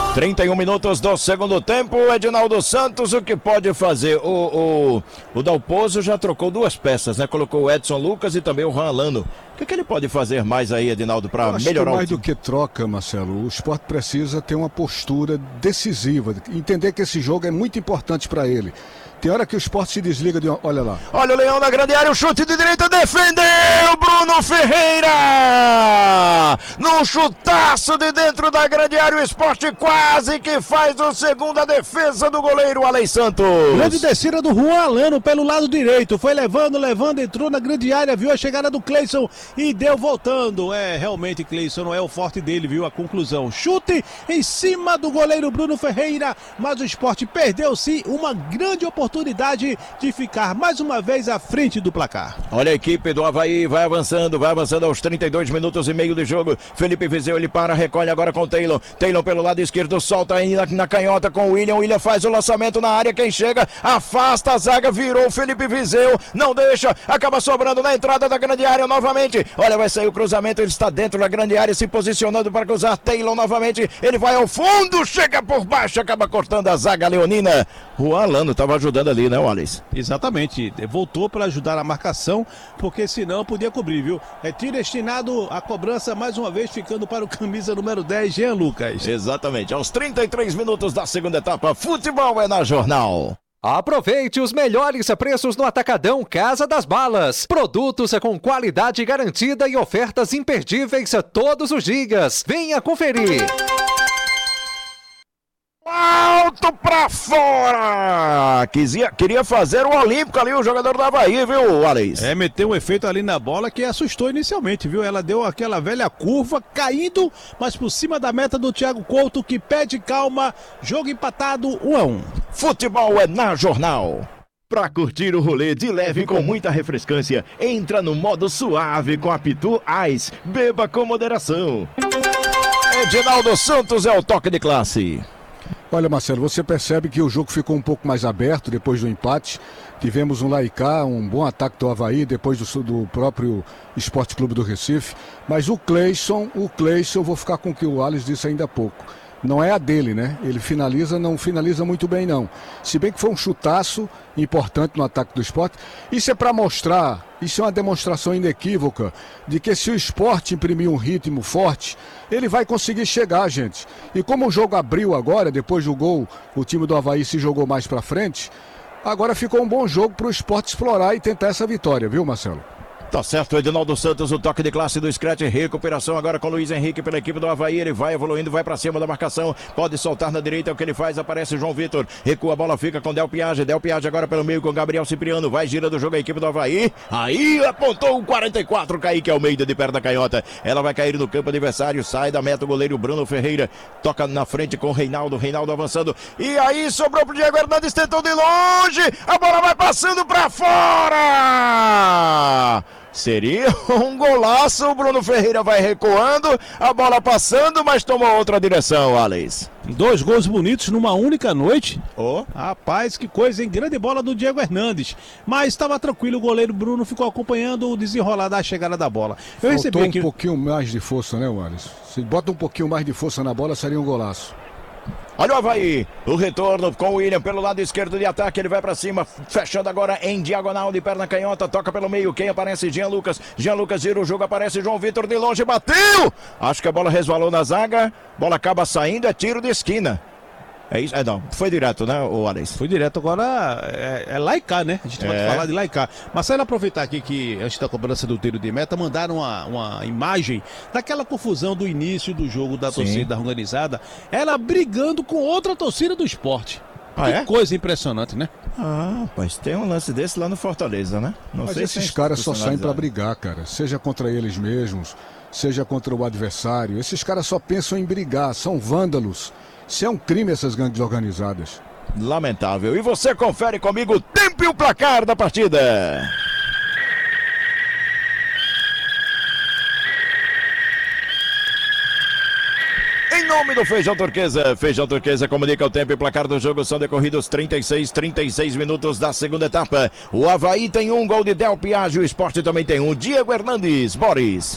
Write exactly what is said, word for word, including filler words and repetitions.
trinta e um minutos do segundo tempo, Edinaldo Santos, o que pode fazer? O, o, o Dalpozo já trocou duas peças, né? Colocou o Edson Lucas e também o Juan Alano. O que, que ele pode fazer mais aí, Edinaldo, para melhorar que o mais time? do que troca, Marcelo, o Sport precisa ter uma postura decisiva, entender que esse jogo é muito importante para ele. Tem hora que o Sport se desliga de uma... Olha lá. Olha o Leão na grande área, o chute de direita, defendeu Bruno Ferreira! Num chutaço de dentro da grande área, o Sport quase que faz o segundo, a defesa do goleiro Alei Santos. Grande descida do Juan Alano pelo lado direito, foi levando, levando, entrou na grande área, viu a chegada do Cleison e deu voltando. É, realmente Cleison não é o forte dele, viu a conclusão. Chute em cima do goleiro Bruno Ferreira, mas o Sport perdeu sim uma grande oportunidade oportunidade de ficar mais uma vez à frente do placar. Olha a equipe do Avaí, vai avançando, vai avançando aos trinta e dois minutos e meio de jogo. Felipe Viseu, ele para, recolhe agora com o Taylor. Taylor pelo lado esquerdo, solta aí na, na canhota com o William. O William faz o lançamento na área, quem chega, afasta a zaga, virou o Felipe Viseu, não deixa, acaba sobrando na entrada da grande área novamente. Olha, vai sair o cruzamento, ele está dentro da grande área, se posicionando para cruzar. Taylor novamente, ele vai ao fundo, chega por baixo, acaba cortando a zaga leonina. Juan Alano estava ajudando ali, né, Wallace? Exatamente, voltou para ajudar a marcação, porque senão podia cobrir, viu? É tiro destinado à cobrança, mais uma vez ficando para o camisa número dez, Jean Lucas. Exatamente, aos trinta e três minutos da segunda etapa, futebol é na Jornal. Aproveite os melhores preços no Atacadão Casa das Balas. Produtos com qualidade garantida e ofertas imperdíveis todos os dias. Venha conferir. Alto pra fora! Quisia, queria fazer o Olímpico ali, o jogador do Avaí, viu, Alex? É, meteu um efeito ali na bola que assustou inicialmente, viu? Ela deu aquela velha curva, caindo, mas por cima da meta do Thiago Couto, que pede calma. Jogo empatado, um a um. Futebol é na Jornal. Pra curtir o rolê de leve com muita refrescância, entra no modo suave com a Pitu Ice. Beba com moderação. Edinaldo Santos é o toque de classe. Olha, Marcelo, você percebe que o jogo ficou um pouco mais aberto depois do empate. Tivemos um lá e cá, um bom ataque do Avaí, depois do, do próprio Esporte Clube do Recife. Mas o Cleison, o Cleison, eu vou ficar com o que o Alex disse ainda há pouco. Não é a dele, né? Ele finaliza, não finaliza muito bem, não. Se bem que foi um chutaço importante no ataque do Sport. Isso é para mostrar, isso é uma demonstração inequívoca de que se o Sport imprimir um ritmo forte, ele vai conseguir chegar, gente. E como o jogo abriu agora, depois do gol, o time do Avaí se jogou mais para frente, agora ficou um bom jogo para o Sport explorar e tentar essa vitória, viu, Marcelo? Tá certo, Edinaldo Santos, o toque de classe do Scratch, recuperação agora com o Luiz Henrique pela equipe do Avaí, ele vai evoluindo, vai pra cima da marcação, pode soltar na direita, é o que ele faz, aparece João Vitor, recua a bola, fica com Del Piage, Del Piage agora pelo meio com Gabriel Cipriano, vai girando o jogo a equipe do Avaí, aí apontou o quarenta e quatro, Kaique Almeida de perto da canhota, ela vai cair no campo adversário, sai da meta o goleiro Bruno Ferreira, toca na frente com o Reinaldo, Reinaldo avançando, e aí sobrou pro Diego Hernandes, tentou de longe, a bola vai passando pra fora! Seria um golaço, o Bruno Ferreira vai recuando, a bola passando, mas tomou outra direção, Alex. Dois gols bonitos numa única noite. Oh. Rapaz, que coisa, hein? Grande bola do Diego Hernandes. Mas estava tranquilo, o goleiro Bruno ficou acompanhando o desenrolar da chegada da bola. Eu Faltou recebi aqui um pouquinho mais de força, né, Wallace? Se bota um pouquinho mais de força na bola, seria um golaço. Olha o Avaí, o retorno com o William pelo lado esquerdo de ataque, ele vai pra cima, fechando agora em diagonal de perna canhota, toca pelo meio, quem aparece? Jean Lucas, Jean Lucas gira o jogo, aparece João Vitor de longe, bateu! Acho que a bola resvalou na zaga, bola acaba saindo, é tiro de esquina. É isso? É não, foi direto, né, o Alex? Foi direto, agora é, é lá e cá, né? A gente pode É. falar de lá e cá. Marcelo, aproveitar aqui que antes da cobrança do tiro de meta, mandaram uma, uma imagem daquela confusão do início do jogo da Sim. torcida organizada, ela brigando com outra torcida do esporte. Ah, que é? coisa impressionante, né? Ah, rapaz, tem um lance desse lá no Fortaleza, né? Não Mas sei esses se é caras só saem pra institucionalizado. brigar, cara. Seja contra eles mesmos, seja contra o adversário. Esses caras só pensam em brigar, são vândalos. Isso é um crime, essas gangues organizadas. Lamentável. E você confere comigo o tempo e o placar da partida. Em nome do Feijão Turquesa, Feijão Turquesa comunica o tempo e placar do jogo, são decorridos trinta e seis, trinta e seis minutos da segunda etapa. O Avaí tem um gol de Del Piage, o Sport também tem um. Diego Hernandes, Boris.